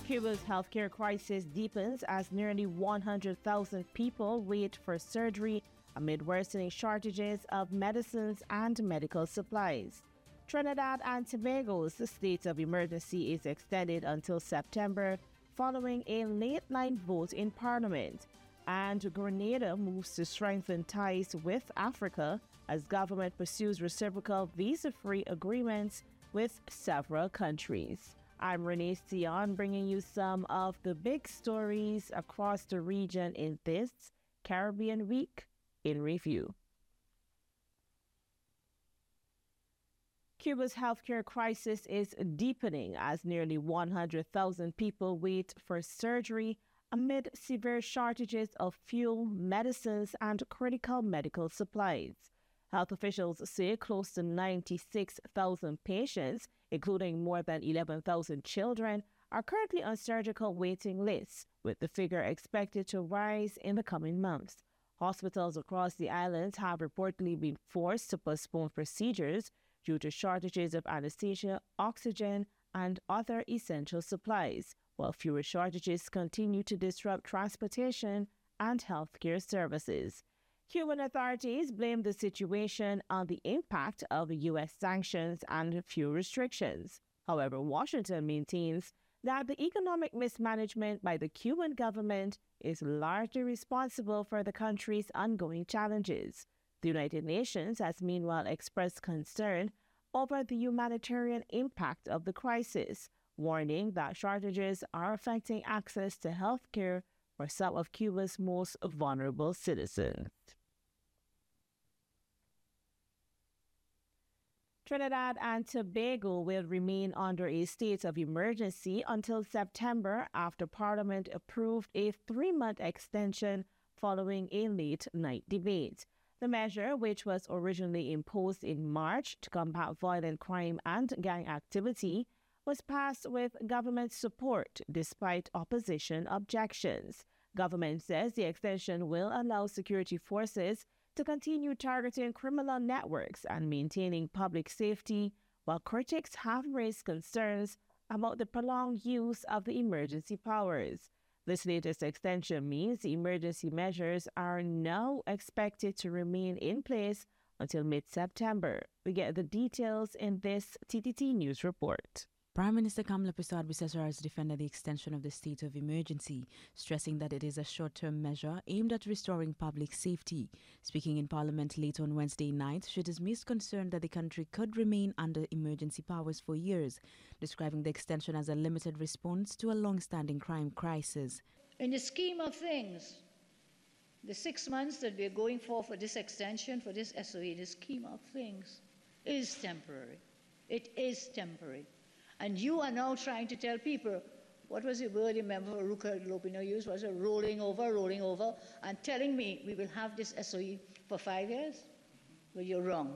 Cuba's healthcare crisis deepens as nearly 100,000 people wait for surgery amid worsening shortages of medicines and medical supplies. Trinidad and Tobago's state of emergency is extended until September following a late-night vote in Parliament. And Grenada moves to strengthen ties with Africa as government pursues reciprocal visa-free agreements with several countries. I'm Renee Sion, bringing you some of the big stories across the region in this Caribbean Week in Review. Cuba's healthcare crisis is deepening as nearly 100,000 people wait for surgery amid severe shortages of fuel, medicines, and critical medical supplies. Health officials say close to 96,000 patients, including more than 11,000 children, are currently on surgical waiting lists, with the figure expected to rise in the coming months. Hospitals across the islands have reportedly been forced to postpone procedures due to shortages of anesthesia, oxygen, and other essential supplies, while fuel shortages continue to disrupt transportation and healthcare services. Cuban authorities blame the situation on the impact of U.S. sanctions and fuel restrictions. However, Washington maintains that the economic mismanagement by the Cuban government is largely responsible for the country's ongoing challenges. The United Nations has meanwhile expressed concern over the humanitarian impact of the crisis, warning that shortages are affecting access to health care for some of Cuba's most vulnerable citizens. Trinidad and Tobago will remain under a state of emergency until September after Parliament approved a 3-month extension following a late-night debate. The measure, which was originally imposed in March to combat violent crime and gang activity, was passed with government support despite opposition objections. Government says the extension will allow security forces to continue targeting criminal networks and maintaining public safety, while critics have raised concerns about the prolonged use of the emergency powers. This latest extension means the emergency measures are now expected to remain in place until mid-September. We get the details in this TTT News report. Prime Minister Kamla Persad-Bissessar has defended the extension of the state of emergency, stressing that it is a short-term measure aimed at restoring public safety. Speaking in Parliament late on Wednesday night, she dismissed concern that the country could remain under emergency powers for years, describing the extension as a limited response to a long-standing crime crisis. In the scheme of things, the 6 months that we're going for this extension, for this SOE, the scheme of things is temporary. It is temporary. And you are now trying to tell people, what was the word Member Ruka Lopino used, was a rolling over, and telling me we will have this SOE for 5 years? Well, you're wrong.